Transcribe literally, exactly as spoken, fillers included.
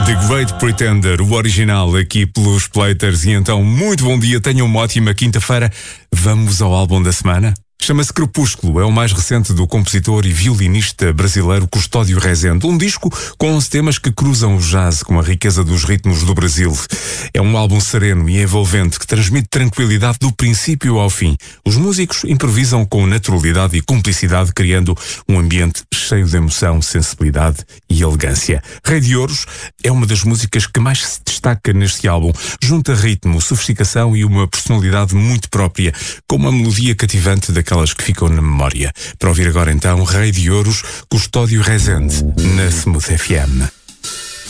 The Great Pretender, o original aqui pelos Platers. E então, muito bom dia, tenham uma ótima quinta-feira. Vamos ao álbum da semana? Chama-se Crepúsculo, é o mais recente do compositor e violinista brasileiro Custódio Rezende. Um disco com onze temas que cruzam o jazz com a riqueza dos ritmos do Brasil. É um álbum sereno e envolvente que transmite tranquilidade do princípio ao fim. Os músicos improvisam com naturalidade e cumplicidade, criando um ambiente cheio de emoção, sensibilidade e elegância. Rei de Ouros é uma das músicas que mais se destaca neste álbum. Junta ritmo, sofisticação e uma personalidade muito própria, com uma melodia cativante daquelas que ficam na memória. Para ouvir agora então, Rei de Ouros, Custódio Rezende, na Smooth F M.